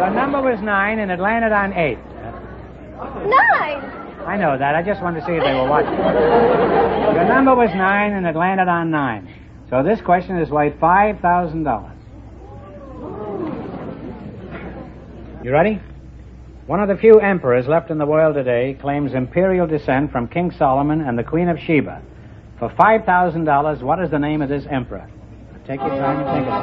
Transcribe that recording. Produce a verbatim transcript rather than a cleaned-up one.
Your number was nine, and it landed on eight. Nine? I know that. I just wanted to see if they were watching. Your number was nine, and it landed on nine. So this question is worth five thousand dollars. You ready? One of the few emperors left in the world today claims imperial descent from King Solomon and the Queen of Sheba. For five thousand dollars, what is the name of this emperor? Take your time and think about it.